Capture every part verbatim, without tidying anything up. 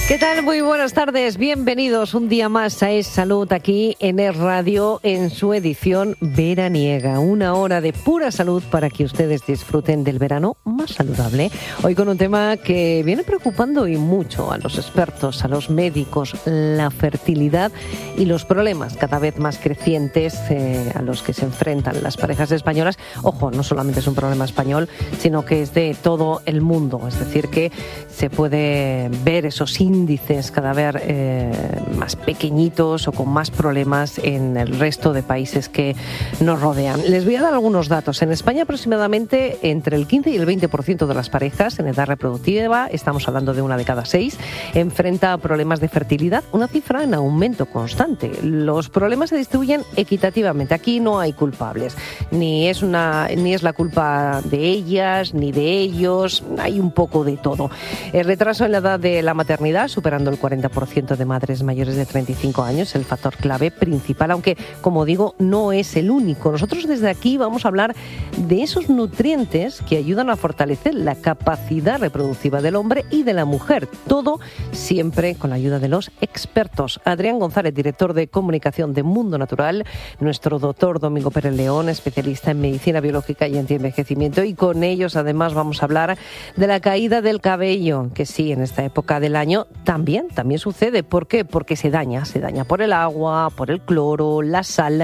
¿Qué tal? Muy buenas tardes. Bienvenidos un día más a Es Salud aquí en Es Radio en su edición veraniega. Una hora de pura salud para que ustedes disfruten del verano más saludable. Hoy con un tema que viene preocupando y mucho a los expertos, a los médicos, la fertilidad y los problemas cada vez más crecientes eh, a los que se enfrentan las parejas españolas. Ojo, no solamente es un problema español, sino que es de todo el mundo. Es decir, que se puede ver esos índices cada vez eh, más pequeñitos o con más problemas en el resto de países que nos rodean. Les voy a dar algunos datos. En España aproximadamente entre el quince y el veinte por ciento de las parejas en edad reproductiva, estamos hablando de una de cada seis, enfrenta problemas de fertilidad, una cifra en aumento constante. Los problemas se distribuyen equitativamente. Aquí no hay culpables. Ni es, una, ni es la culpa de ellas, ni de ellos. Hay un poco de todo. El retraso en la edad de la maternidad, superando el cuarenta por ciento de madres mayores de treinta y cinco años, el factor clave principal, aunque, como digo, no es el único. Nosotros desde aquí vamos a hablar de esos nutrientes que ayudan a fortalecer la capacidad reproductiva del hombre y de la mujer. Todo siempre con la ayuda de los expertos. Adrián González, director de comunicación de Mundo Natural, nuestro doctor Domingo Pérez León, especialista en medicina biológica y antienvejecimiento, y con ellos además vamos a hablar de la caída del cabello, que sí, en esta época del año también, también sucede. ¿Por qué? Porque se daña, se daña por el agua, por el cloro, la sal.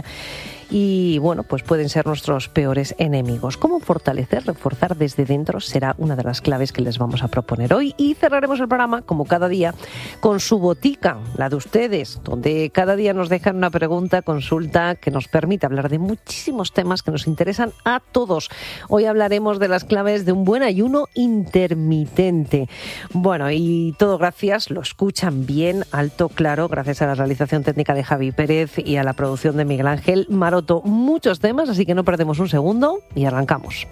Y bueno, pues pueden ser nuestros peores enemigos. ¿Cómo fortalecer, reforzar desde dentro? Será una de las claves que les vamos a proponer hoy. Y cerraremos el programa, como cada día, con su botica, la de ustedes, donde cada día nos dejan una pregunta, consulta, que nos permite hablar de muchísimos temas que nos interesan a todos. Hoy hablaremos de las claves de un buen ayuno intermitente. Bueno, y todo gracias, lo escuchan bien, alto, claro, gracias a la realización técnica de Javi Pérez y a la producción de Miguel Ángel Maroto. Muchos temas, así que no perdemos un segundo y arrancamos.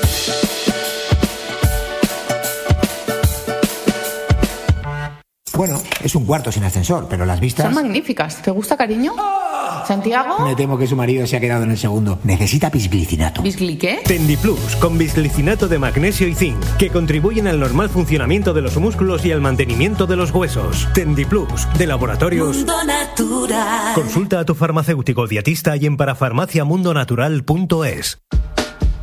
Bueno, es un cuarto sin ascensor, pero las vistas... Son magníficas. ¿Te gusta, cariño? ¡Oh! ¿Santiago? Me temo que su marido se ha quedado en el segundo. Necesita bisglicinato. ¿Bisgli qué? Tendiplus, con bisglicinato de magnesio y zinc, que contribuyen al normal funcionamiento de los músculos y al mantenimiento de los huesos. Tendiplus, de Laboratorios Mundo Natural. Consulta a tu farmacéutico dietista y en parafarmaciamundonatural punto es.